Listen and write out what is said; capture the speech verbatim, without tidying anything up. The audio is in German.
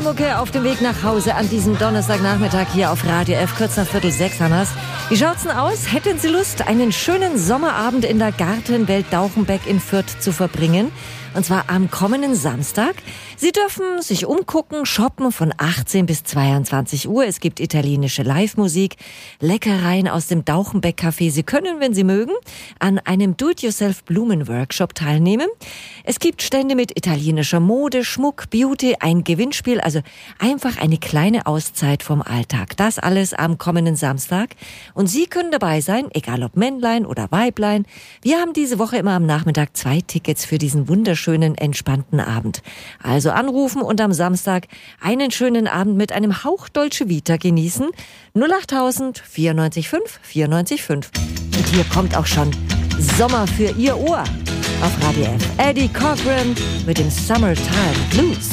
Mucke auf dem Weg nach Hause an diesem Donnerstagnachmittag hier auf Radio F. Kurz nach Viertel sechs haben wir's. Wie schaut's denn aus? Hätten Sie Lust, einen schönen Sommerabend in der Gartenwelt Dauchenbeck in Fürth zu verbringen? Und zwar am kommenden Samstag. Sie dürfen sich umgucken, shoppen von achtzehn bis zweiundzwanzig Uhr. Es gibt italienische Live-Musik, Leckereien aus dem Dauchenbeck-Café. Sie können, wenn Sie mögen, an einem Do-it-yourself-Blumen-Workshop teilnehmen. Es gibt Stände mit italienischer Mode, Schmuck, Beauty, ein Gewinnspiel. Also einfach eine kleine Auszeit vom Alltag. Das alles am kommenden Samstag. Und Sie können dabei sein, egal ob Männlein oder Weiblein. Wir haben diese Woche immer am Nachmittag zwei Tickets für diesen wunderschönen, entspannten Abend. Also anrufen und am Samstag einen schönen Abend mit einem Hauch Dolce Vita genießen. null achttausend vierundneunzig fünf vierundneunzig fünf. Und hier kommt auch schon Sommer für Ihr Ohr auf Radio F. Eddie Cochran mit dem Summertime Blues.